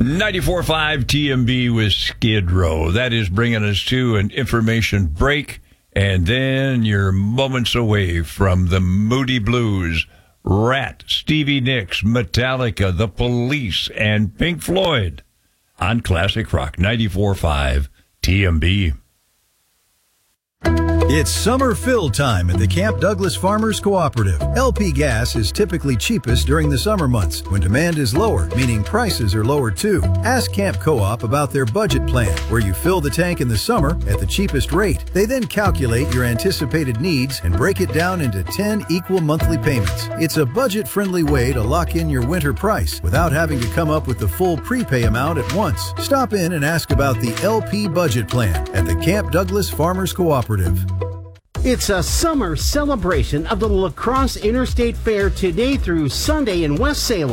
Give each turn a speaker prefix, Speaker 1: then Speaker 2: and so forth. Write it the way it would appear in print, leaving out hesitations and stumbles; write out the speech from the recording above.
Speaker 1: 94.5 TMB with Skid Row. That is bringing us to an information break, and then you're moments away from the Moody Blues, Rat, Stevie Nicks, Metallica, The Police, and Pink Floyd on Classic Rock 94.5 TMB.
Speaker 2: It's summer fill time at the Camp Douglas Farmers Cooperative. LP gas is typically cheapest during the summer months when demand is lower, meaning prices are lower too. Ask Camp Co-op about their budget plan, where you fill the tank in the summer at the cheapest rate. They then calculate your anticipated needs and break it down into 10 equal monthly payments. It's a budget-friendly way to lock in your winter price without having to come up with the full prepay amount at once. Stop in and ask about the LP budget plan at the Camp Douglas Farmers Cooperative.
Speaker 3: It's a summer celebration of the La Crosse Interstate Fair today through Sunday in West Salem.